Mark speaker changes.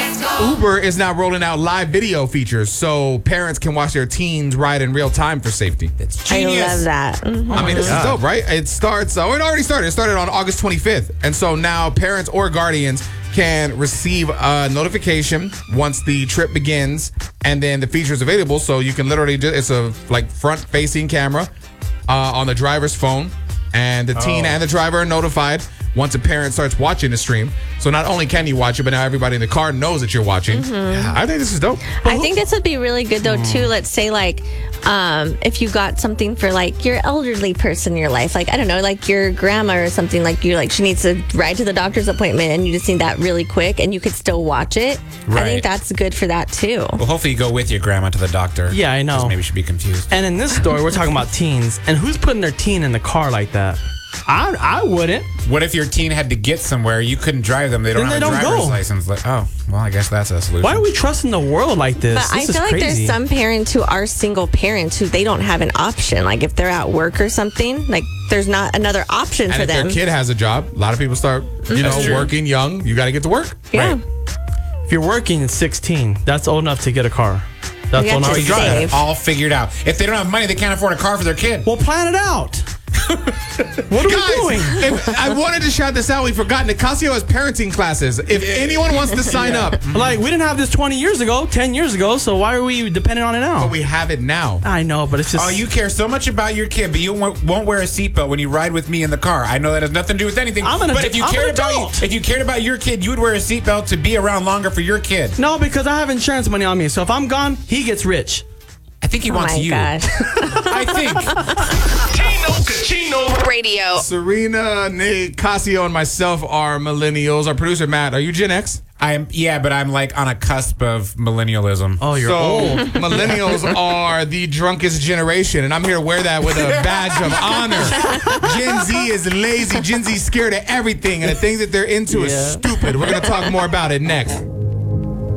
Speaker 1: Uber is now rolling out live video features so parents can watch their teens ride in real time for safety.
Speaker 2: It's genius.
Speaker 3: I love that. Mm-hmm.
Speaker 1: I mean, this is dope, right? It starts, it already started. It started on August 25th. And so now parents or guardians can receive a notification once the trip begins, and then the feature is available. So you can literally it's a front-facing camera on the driver's phone, and the teen and the driver are notified once a parent starts watching the stream. So not only can you watch it, but now everybody in the car knows that you're watching. Mm-hmm. I think this is dope.
Speaker 3: I think this would be really good, though, too. Let's say, if you got something for, your elderly person in your life. I don't know, your grandma or something. She needs to ride to the doctor's appointment, and you just need that really quick, and you could still watch it.
Speaker 2: Right.
Speaker 3: I think that's good for that, too.
Speaker 2: Well, hopefully you go with your grandma to the doctor.
Speaker 4: Yeah, I know.
Speaker 2: Maybe she'd be confused.
Speaker 4: And in this story, we're talking about teens. And who's putting their teen in the car like that? I wouldn't.
Speaker 2: What if your teen had to get somewhere? You couldn't drive them. They don't have a driver's license. I guess that's a solution.
Speaker 4: Why are we trusting the world like this?
Speaker 3: But I feel like there's some parents who are single parents who they don't have an option. If they're at work or something, there's not another option for
Speaker 1: if
Speaker 3: them.
Speaker 1: their kid has a job, a lot of people start, working young. You got to get to work.
Speaker 3: Yeah.
Speaker 1: Right.
Speaker 4: If you're working at 16, that's old enough to get a car. That's
Speaker 3: You
Speaker 4: old
Speaker 3: have
Speaker 4: enough
Speaker 3: to
Speaker 4: to drive.
Speaker 3: save.
Speaker 2: all figured out. If they don't have money, they can't afford a car for their kid.
Speaker 4: Well, plan it out. What are we doing?
Speaker 1: I wanted to shout this out. We've forgotten. Nicasio has parenting classes. If anyone wants to sign up.
Speaker 4: We didn't have this 20 years ago, 10 years ago, so why are we dependent on it now?
Speaker 1: But we have it now.
Speaker 4: I know, but it's just...
Speaker 2: Oh, you care so much about your kid, but you won't wear a seatbelt when you ride with me in the car. I know that has nothing to do with anything. If you cared about your kid, you would wear a seatbelt to be around longer for your kid.
Speaker 4: No, because I have insurance money on me, so if I'm gone, he gets rich.
Speaker 2: I think he wants you.
Speaker 3: Gosh.
Speaker 2: I think.
Speaker 5: Chino Radio.
Speaker 1: Serena, Nicasio, and myself are millennials. Our producer, Matt, are you Gen X?
Speaker 2: I am, but I'm on a cusp of millennialism.
Speaker 4: Oh, you're old.
Speaker 1: Millennials are the drunkest generation, and I'm here to wear that with a badge of honor. Gen Z is lazy. Gen Z is scared of everything, and the things that they're into is stupid. We're going to talk more about it next.